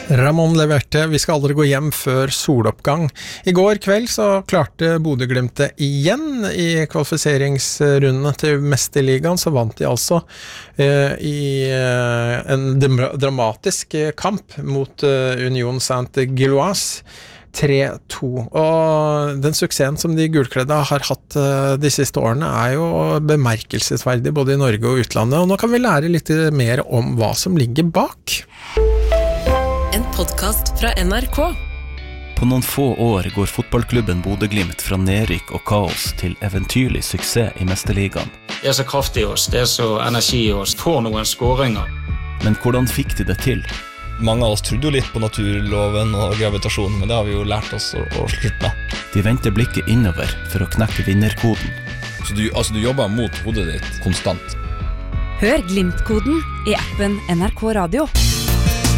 Ramón leverte «Vi skal aldri gå hjem før soloppgang». I går kveld så klarte Bodø/Glimt igjen i kvalifiseringsrundene til Mesterligaen, så vant de altså i en dramatisk kamp mot Union Saint-Gilloise 3-2. Og den suksessen som de gulkledde har hatt de siste årene jo bemerkelsesverdig både i Norge og utlandet, og nå kan vi lære litt mer om hva som ligger bak. En podcast fra NRK. På noen få år går fotballklubben Bodø/Glimt fra nedrykk og kaos til eventyrlig suksess i Mesterligaen. Det så kraftig i oss, det så energi i oss, får noen skåringer. Men hvordan fikk de det til? Mange av oss trodde jo litt på naturloven og gravitasjonen, men det har vi jo lært oss å slutte med. De vendte blikket innover for å knekke vinnerkoden. Så du jobber mot hodet ditt konstant. Hør Glimt-koden i appen NRK Radio.